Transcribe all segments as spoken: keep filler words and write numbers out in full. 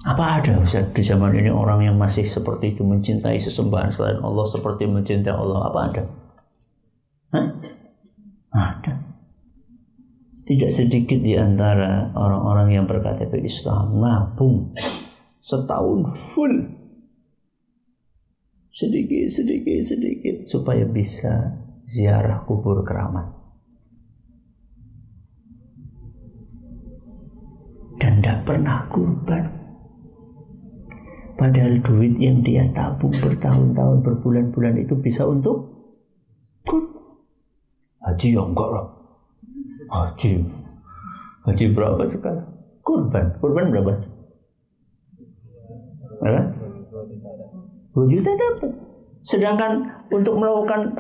Apa ada Ustaz di zaman ini orang yang masih seperti itu, mencintai sesembahan selain Allah seperti mencintai Allah? Apa ada? Hah? Ada. Tidak sedikit di antara orang-orang yang berkata ke Islam nabung setahun full, sedikit sedikit sedikit supaya bisa ziarah kubur keramat, dan tidak pernah kurban. Padahal duit yang dia tabung bertahun-tahun, berbulan-bulan itu bisa untuk kurban. Haji ya enggak lah. Haji. Haji berapa sekarang? Kurban. Kurban berapa? Berapa? dua juta dapat. Sedangkan untuk melakukan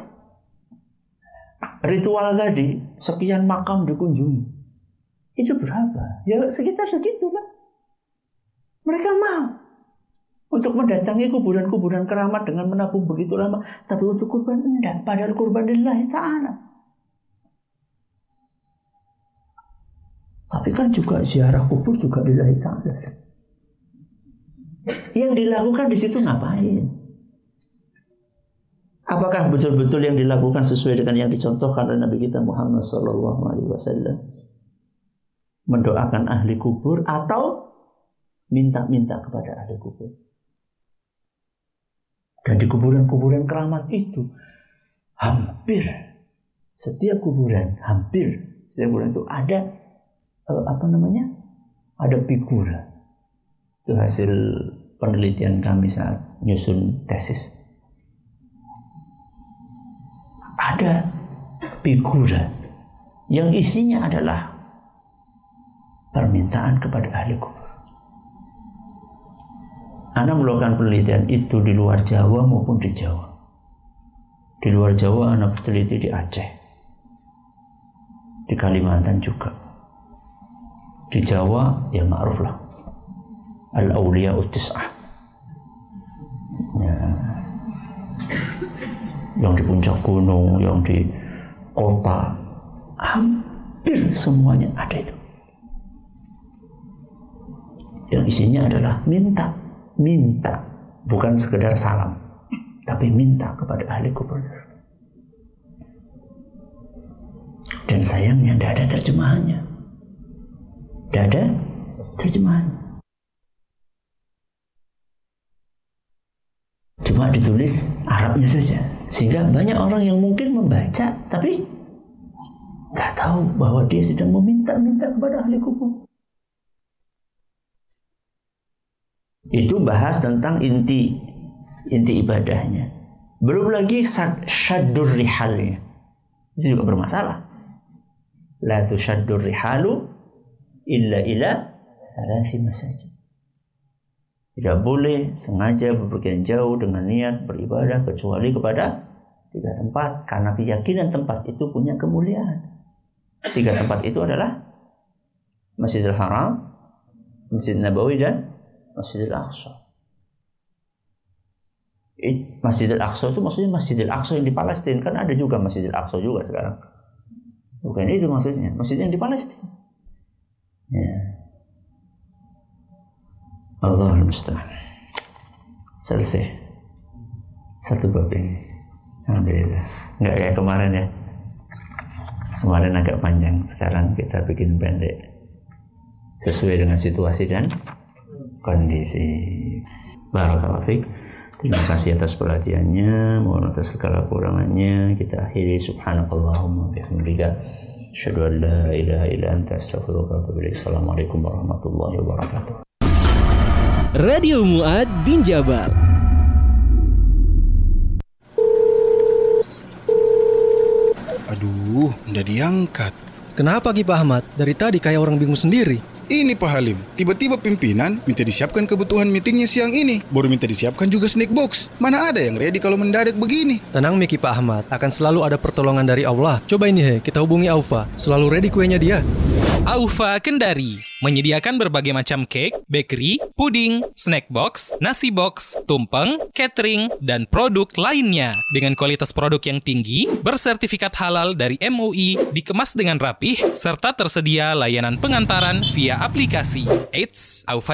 ritual tadi, sekian makam dikunjungi. Itu berapa? Ya sekitar segitu lah. Mereka mau untuk mendatangi kuburan-kuburan keramat dengan menabung begitu lama, tapi untuk kurban enggak. Padahal kurban lillahi ta'ala. Tapi kan juga ziarah kubur juga lillahi ta'ala. Yang dilakukan di situ ngapain? Apakah betul-betul yang dilakukan sesuai dengan yang dicontohkan oleh Nabi kita Muhammad sallallahu alaihi wasallam? Mendoakan ahli kubur atau minta-minta kepada ahli kubur? Dan di kuburan-kuburan keramat itu hampir setiap kuburan, hampir setiap kuburan itu ada eh, apa namanya? Ada figura. Itu hasil penelitian kami saat nyusun tesis. Ada figura yang isinya adalah permintaan kepada ahli kubur. Anda melakukan penelitian itu di luar Jawa maupun di Jawa. Di luar Jawa Anda peneliti di Aceh, di Kalimantan juga. Di Jawa ya ma'ruf lah, Al-Awliya Ut-Tis'ah. Ya. Yang di puncak gunung, yang di kota, hampir semuanya ada itu. Yang isinya adalah minta. Minta, bukan sekedar salam, tapi minta kepada ahli kubur. Dan sayangnya tidak ada terjemahannya. Tidak ada terjemahannya. Cuma ditulis Arabnya saja, sehingga banyak orang yang mungkin membaca tapi nggak tahu bahwa dia sedang meminta-minta kepada ahli kubur. Itu bahas tentang inti inti ibadahnya. Belum lagi syaddur rihalnya. Itu juga bermasalah. La tusyaddur rihalu illa ila thalathi masajid. Tidak boleh sengaja berpergian jauh dengan niat beribadah kecuali kepada tiga tempat, karena keyakinan tempat itu punya kemuliaan. Tiga tempat itu adalah Masjidil Haram, Masjid Nabawi, dan Masjidil Aqsa. Masjidil Aqsa itu maksudnya Masjidil Aqsa yang di Palestina. Kan ada juga Masjidil Aqsa juga sekarang. Bukan itu maksudnya. Masjid yang di Palestina. Ya. Allahul musta'an. Selesai satu bab ini. Alhamdulillah. Enggak kayak kemarin ya. Kemarin agak panjang. Sekarang kita bikin pendek. Sesuai dengan situasi dan kondisi. Barakallahu fiik. Terima kasih atas perhatiannya, mohon atas segala kurangannya. Kita akhiri subhanakallahumma bihamdika asyhadu an la ilaha illa anta astaghfiruka wa atubu ilaik. Assalamualaikum warahmatullahi wabarakatuh. Radio Muad bin Jabal. Aduh, nggak diangkat. Kenapa Ki Pak Ahmad? Dari tadi kayak orang bingung sendiri. Ini Pak Halim, tiba-tiba pimpinan minta disiapkan kebutuhan meetingnya siang ini. Baru minta disiapkan juga snack box. Mana ada yang ready kalau mendadak begini? Tenang Miki Pak Ahmad, akan selalu ada pertolongan dari Allah. Coba ini he, kita hubungi Aufa. Selalu ready kuenya dia. Aufa Kendari menyediakan berbagai macam cake, bakery, puding, snack box, nasi box, tumpeng, catering, dan produk lainnya. Dengan kualitas produk yang tinggi, bersertifikat halal dari M U I, dikemas dengan rapih, serta tersedia layanan pengantaran via aplikasi. Eits, Aufa